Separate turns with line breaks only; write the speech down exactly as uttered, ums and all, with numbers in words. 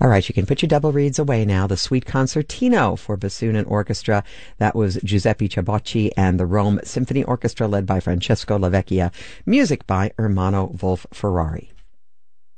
All right, you can put your double reeds away now. The Suite Concertino for bassoon and orchestra. That was Giuseppe Ciabocci and the Rome Symphony Orchestra led by Francesco Lavecchia. Music by Ermanno Wolf-Ferrari.